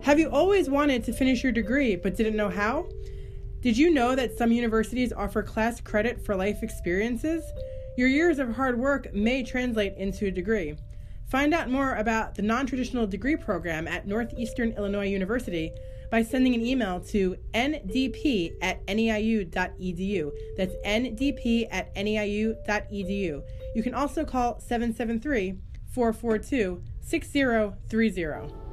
Have you always wanted to finish your degree but didn't know how? Did you know that some universities offer class credit for life experiences? Your years of hard work may translate into a degree. Find out more about the non-traditional degree program at Northeastern Illinois University by sending an email to ndp@neiu.edu. That's ndp@neiu.edu. You can also call 773-442-6030.